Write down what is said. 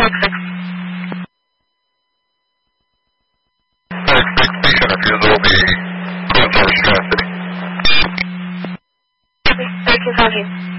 Expectation refusal will be code source traffic. 1314.